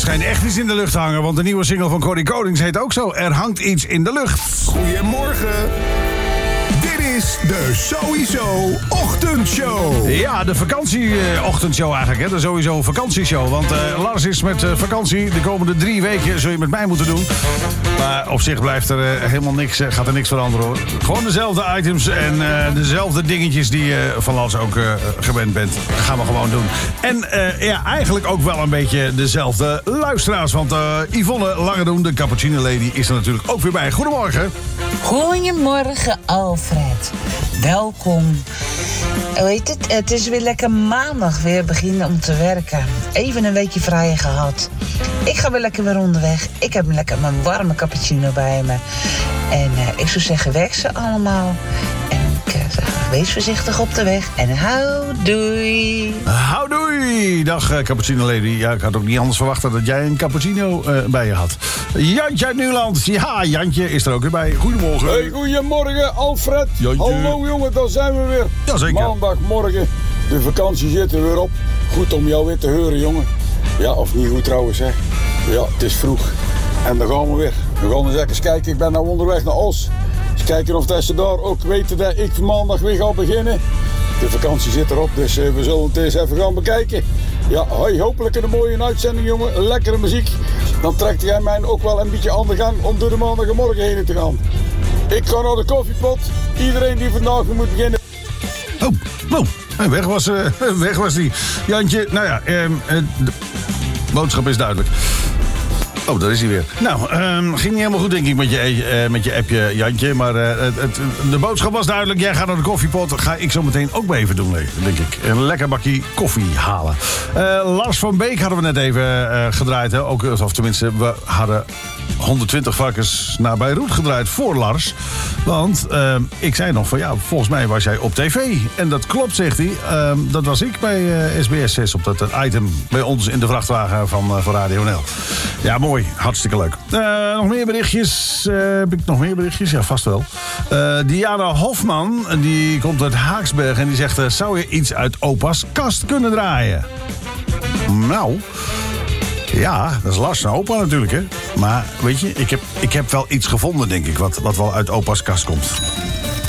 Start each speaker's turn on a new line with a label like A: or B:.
A: schijnt echt iets in de lucht te hangen, want de nieuwe single van Corrie Konings heet ook zo. Er hangt iets in de lucht.
B: Goedemorgen. Dit is de Sowieso Ochtendshow.
A: Ja, de vakantieochtendshow eigenlijk, hè. De Sowieso vakantieshow. Want Lars is met vakantie. De komende 3 weken zul je met mij moeten doen. Maar op zich blijft er helemaal niks, gaat er niks veranderen, hoor. Gewoon dezelfde items en dezelfde dingetjes die je van Lars ook gewend bent. Gaan we gewoon doen. En ja, eigenlijk ook wel een beetje dezelfde luisteraars. Want Yvonne Langedoen, de Cappuccino Lady, is er natuurlijk ook weer bij. Goedemorgen.
C: Goedemorgen, Alfred. Welkom. Weet het, het is weer lekker maandag weer beginnen om te werken. Even een weekje vrij gehad. Ik ga weer lekker weer onderweg. Ik heb lekker mijn warme cappuccino bij me. En ik zou zeggen, werk ze allemaal. En ik zeg, wees voorzichtig op de weg. En houdoei.
A: Houdoei. Dag Cappuccino Lady. Ja, ik had ook niet anders verwacht dat jij een cappuccino bij je had. Jantje uit Nieuwland. Ja, Jantje is er ook weer bij. Goedemorgen.
D: Hey, goedemorgen Alfred.
A: Jantje.
D: Hallo jongen, daar zijn we weer.
A: Jazeker.
D: Maandagmorgen. De vakantie zit er weer op. Goed om jou weer te horen, jongen. Ja, of niet goed trouwens, hè. Ja, het is vroeg. En dan gaan we weer. We gaan eens kijken. Ik ben nou onderweg naar Os. Eens kijken of dat ze daar ook weten dat ik maandag weer ga beginnen. De vakantie zit erop, dus we zullen het eens even gaan bekijken. Ja, hoi, hopelijk een mooie uitzending, jongen. Lekkere muziek. Dan trekt jij mij ook wel een beetje aan de gang om door de maandagmorgen heen te gaan. Ik ga naar de koffiepot. Iedereen die vandaag weer moet beginnen.
A: Oh, weg was die. Jantje, nou ja, de boodschap is duidelijk. Oh, daar is hij weer. Nou, ging niet helemaal goed, denk ik, met je appje, Jantje. Maar de boodschap was duidelijk. Jij gaat naar de koffiepot. Ga ik zo meteen ook maar even doen, denk ik. Een lekker bakje koffie halen. Lars van Beek hadden we net even gedraaid. Hè? Ook, of tenminste, we hadden 120 varkens naar Beirut gedraaid voor Lars. Want ik zei nog van, ja, volgens mij was jij op tv. En dat klopt, zegt hij. Dat was ik bij SBS 6 op dat item bij ons in de vrachtwagen van Radio NL. Ja, mooi. Hartstikke leuk. Nog meer berichtjes? Heb ik nog meer berichtjes? Ja, vast wel. Diana Hofman, die komt uit Haaksberg en die zegt, zou je iets uit opa's kast kunnen draaien? Nou, ja, dat is Lars en opa natuurlijk, hè. Maar weet je, ik heb wel iets gevonden, denk ik, wat wel uit opa's kast komt.